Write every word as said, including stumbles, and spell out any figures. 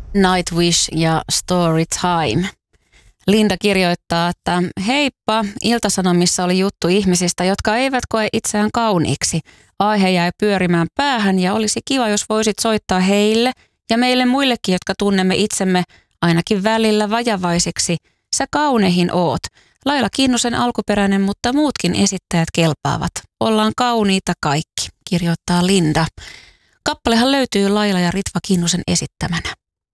Nightwish ja Story Time. Linda kirjoittaa, että heippa, Ilta-Sanomissa oli juttu ihmisistä, jotka eivät koe itseään kauniiksi. Aihe jäi pyörimään päähän ja olisi kiva, jos voisit soittaa heille ja meille muillekin, jotka tunnemme itsemme ainakin välillä vajavaisiksi. Sä kaunehin oot. Laila Kinnusen alkuperäinen, mutta muutkin esittäjät kelpaavat. Ollaan kauniita kaikki, kirjoittaa Linda. Kappalehan löytyy Laila ja Ritva Kinnusen esittämänä.